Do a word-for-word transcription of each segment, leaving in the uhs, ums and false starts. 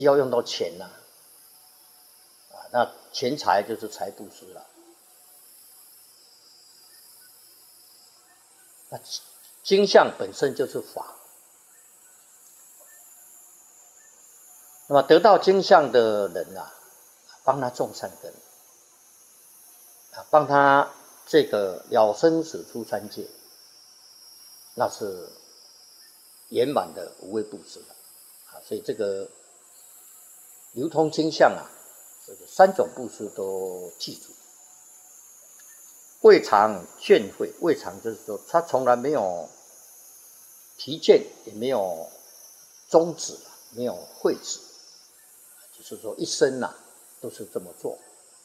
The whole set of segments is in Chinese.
要用到钱呐、啊，啊，那钱财就是财布施了。那经相本身就是法，那么得到经相的人啊，帮他种善根，啊，帮他这个了生死出三界，那是圆满的无畏布施了啊。所以这个流通经相啊，这个三种布施都记住。未尝见慧，未尝就是说他从来没有提见，也没有终止，没有慧止，就是说一生呐、啊、都是这么做。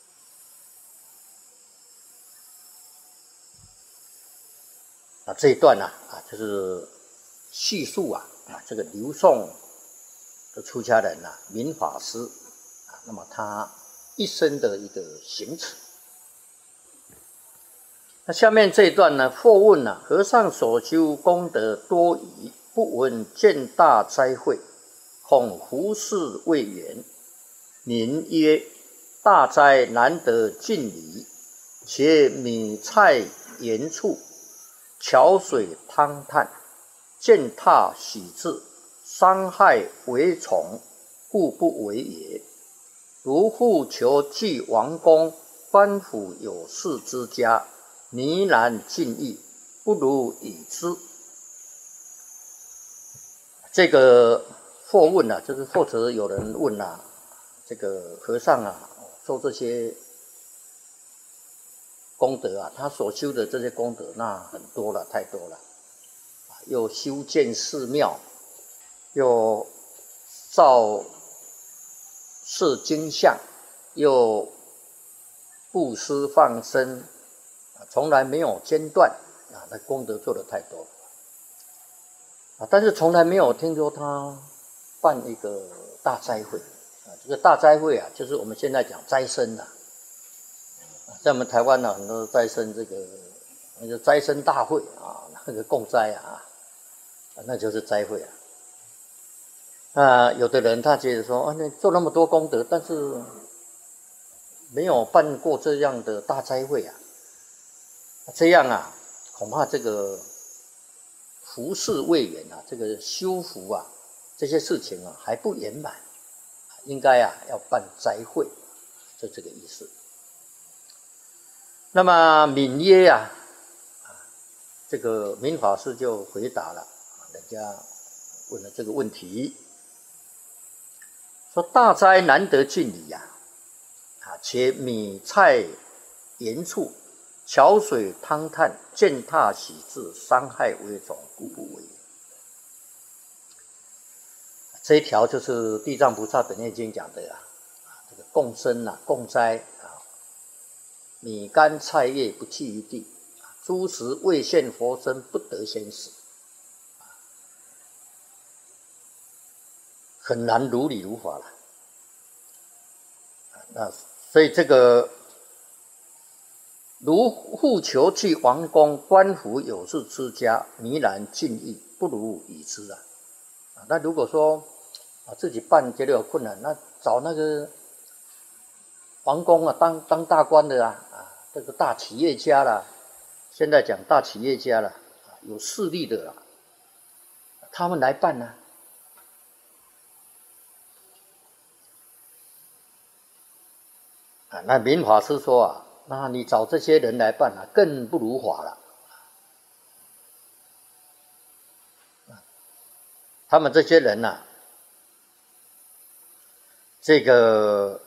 啊，这一段呢 啊, 啊，就是叙述啊啊这个刘宋的出家人呐、啊，明法师啊，那么他一生的一个行持。那下面这一段呢，或问呢、啊，和尚所修功德多矣，不闻见大灾慧，恐胡事未圆。民曰：大灾难得尽礼，且米菜盐醋，桥水汤炭，践踏喜志，伤害为从，故不为也。如复求济王公，官府有事之家，呢难尽意，不如已之。这个或问啊，就是或者有人问啊，这个和尚啊，做这些功德啊，他所修的这些功德，那很多了，太多了，又修建寺庙，又造设经像，又布施放生，从来没有间断啊，那功德做得太多了啊，但是从来没有听说他办一个大斋会啊。这个大斋会啊，就是我们现在讲斋生啊，在我们台湾呢、啊，很多斋生这个那个斋生大会啊，那个供斋啊，那就是斋会啊。啊，有的人他觉得说，啊，你做那么多功德，但是没有办过这样的大斋会啊，这样啊，恐怕这个福事未圆啊，这个修福啊，这些事情啊还不圆满，应该啊要办斋会，就这个意思。那么敏耶啊，这个明法师就回答了，人家问了这个问题，说大斋难得尽礼呀、啊，啊，且米菜盐醋，桥水汤炭，践踏喜志，伤害为种，故不为也。这一条就是地藏菩萨本愿经讲的啊，这个共生啊，共斋啊，米干菜叶不弃于地，诸食未现佛身，不得先死，很难如理如法了。那所以这个如复求济王公，官府有事之家，弥然尽意，不如已之啊。那如果说啊自己办觉得有困难，那找那个王公啊，当当大官的啊，啊这个大企业家啦，现在讲大企业家啦，有势力的啦，他们来办呢、啊。啊，那明法师说啊，那你找这些人来办啊，更不如法了。他们这些人呐、啊，这个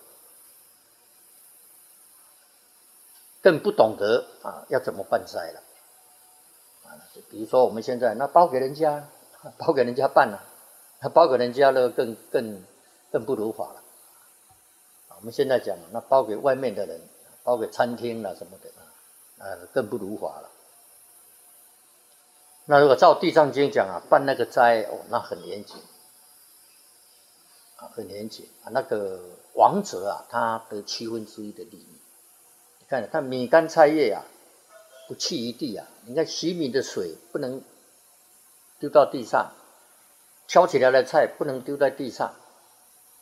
更不懂得啊，要怎么办斋了。啊，比如说我们现在那包给人家，包给人家办了，那包给人家了更更更不如法了。我们现在讲，那包给外面的人，包给餐厅啦什么的，啊，更不如法了。那如果照地藏经讲啊，办那个斋哦，那很严谨，啊，很严谨啊。那个王者啊，他得七分之一的利益。你看，他米干菜叶啊，不弃于地啊。你看洗米的水不能丢到地上，挑起来的菜不能丢在地上，